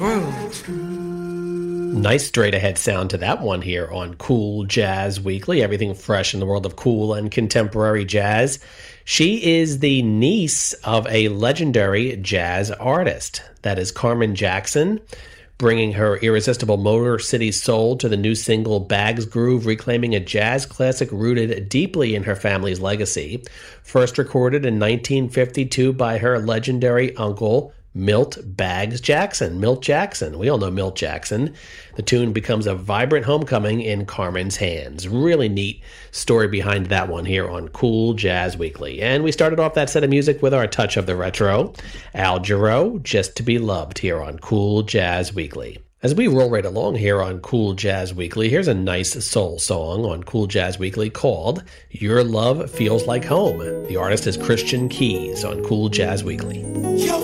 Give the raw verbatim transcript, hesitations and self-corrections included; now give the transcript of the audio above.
Nice straight ahead sound to that one here on Cool Jazz Weekly. Everything fresh in the world of cool and contemporary jazz. She is the niece of a legendary jazz artist. That is Carmen Jackson, bringing her irresistible Motor City soul to the new single Bags Groove, reclaiming a jazz classic rooted deeply in her family's legacy. First recorded in nineteen fifty-two by her legendary uncle, Milt Bags Jackson. Milt Jackson. We all know Milt Jackson. The tune becomes a vibrant homecoming in Carmen's hands. Really neat story behind that one here on Cool Jazz Weekly. And we started off that set of music with our touch of the retro. Al Jarreau, Just to Be Loved, here on Cool Jazz Weekly. As we roll right along here on Cool Jazz Weekly, here's a nice soul song on Cool Jazz Weekly called Your Love Feels Like Home. The artist is Christian Keys on Cool Jazz Weekly.